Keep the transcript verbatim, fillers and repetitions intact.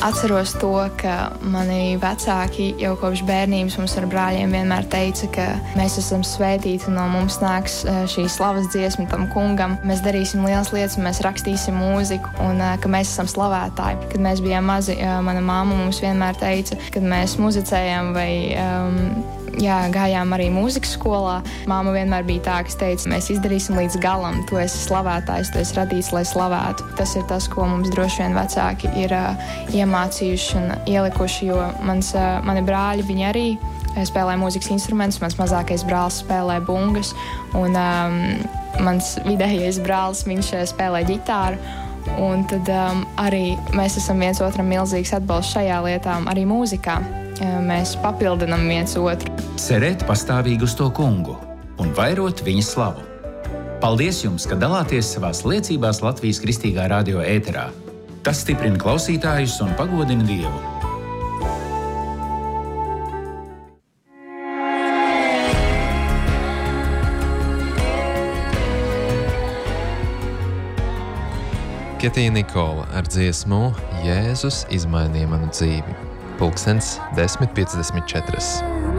Atceros to, ka mani vecāki jau kopš bērnības mums ar brāļiem vienmēr teica, ka mēs esam svētīti un no mums nāks šī slavas dziesma tam kungam. Mēs darīsim lielas lietas, mēs rakstīsim mūziku un ka mēs esam slavētāji. Kad mēs bijām mazi, mana mamma mums vienmēr teica, kad mēs muzicējām vai um, jā, gājām arī mūzikas skolā. Māma vienmēr bija tā, kas teica, mēs izdarīsim līdz galam, tu esi slavētājs, tu esi radīts, lai slavētu. Tas ir tas, ko mums droši vien vecāki ir uh, iemācījuši un ielikuši, jo mans, uh, mani brāļi, viņi arī spēlē mūzikas instrumentus, mans mazākais brālis spēlē bungas un um, mans vidējais brālis, viņš spēlē ģitāru. Un tad um, arī mēs esam viens otram milzīgs atbalsts šajā lietā, arī mūzikā. Mēs papildinam viens otru. Cerēt pastāvīgi uz to kungu un vairot viņa slavu. Paldies jums, ka dalāties savās liecībās Latvijas Kristīgā radio ēterā. Tas stiprina klausītājus un pagodina Dievu. Ketīna Nikola ar dziesmu Jēzus izmainīja manu dzīvi. Pulkstens desmit piecdesmit četri.